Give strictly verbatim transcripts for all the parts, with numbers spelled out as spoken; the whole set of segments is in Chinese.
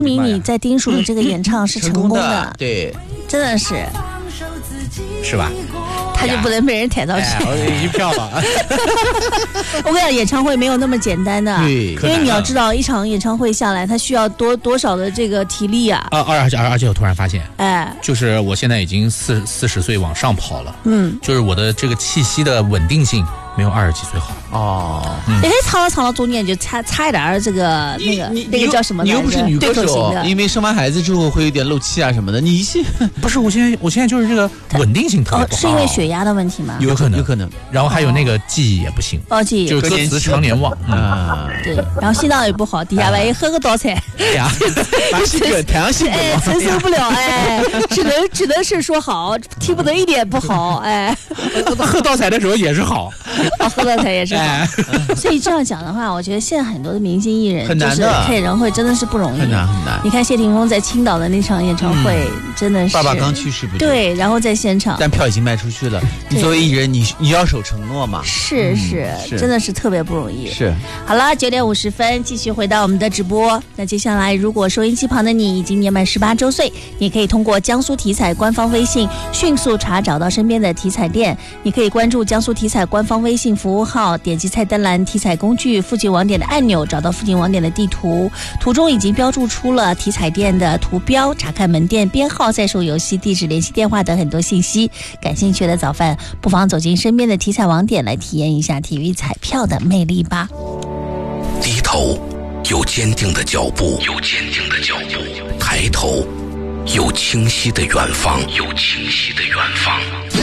明你在丁蜀的这个演唱是成功的， 对， 真的是， 是吧？ 他就不能被人踩到去。 哎，我一票了。 我跟你讲，演唱会没有那么简单的， 对， 因为你要知道，一场演唱会下来，它需要多多少的这个体力啊！ 啊，而且而而且我突然发现， 哎， 就是我现在已经四四十岁往上跑了， 嗯， 就是我的这个气息的稳定性没有二十几岁好。 哦， 你可以唱到唱到中间就差差一点儿，这个那个你那个叫什么？ 你又不是女歌手， 因因为生完孩子之后会有点漏气啊什么的。你一些不是，我现在我现在就是这个稳定性特别不好， 哦，是因为血压的问题吗？ 有可能， 有可能。 然后还有那个记忆也不行， 哦，记忆就是歌词常年忘啊。 对，然后心脏也不好，底下万一喝个倒彩， 哎呀，把性格太阳性格哎，承受不了，哎，只能只能是说好，听不得一点不好，哎。 喝倒彩的时候也是好， 哦，喝倒彩也是好。 哎所以这样讲的话，我觉得现在很多的明星艺人很难的， 就是开演唱会真的是不容易， 很难很难。 你看谢霆锋在青岛的那场演唱会，嗯、真的是爸爸刚去世不久， 对，然后在现场， 但票已经卖出去了。你作为艺人，你你要守承诺嘛？ 是是、嗯、是，真的是特别不容易。 是， 好了，九点五十分，继续回到我们的直播。那接下来，如果收音机旁的你已经年满十八周岁，你可以通过江苏体彩官方微信迅速查找到身边的体彩店。你可以关注江苏体彩官方微信服务号，点击菜单栏体彩工具附近网点的按钮，找到附近网点的地图，图中已经标注出了体彩店的图标，查看门店编号、赛数游戏、地址、联系电话等很多信息。感兴趣的早饭不妨走进身边的体彩网点，来体验一下体育彩票的魅力吧。 低头有坚定的脚步，有坚定的脚步；抬头有清晰的远方，有清晰的远方。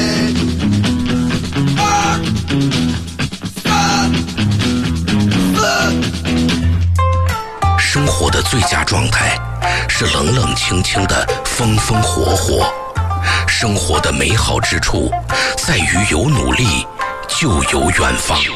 生活的最佳状态是冷冷清清的风风火火，生活的美好之处在于有努力就有远方。